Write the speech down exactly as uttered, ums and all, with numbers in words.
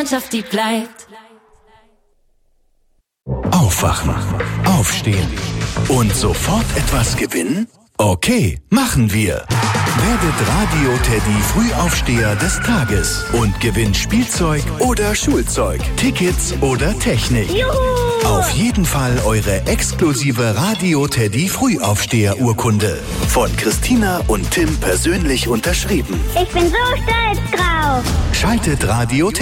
Freundschaft, die bleibt. Aufwachen, aufstehen und sofort etwas gewinnen? Okay, machen wir. Werdet Radio Teddy Frühaufsteher des Tages und gewinnt Spielzeug oder Schulzeug, Tickets oder Technik. Juhu! Auf jeden Fall eure exklusive Radio Teddy Frühaufsteher Urkunde. Von Christina und Tim persönlich unterschrieben. Ich bin so stolz drauf. Schaltet Radio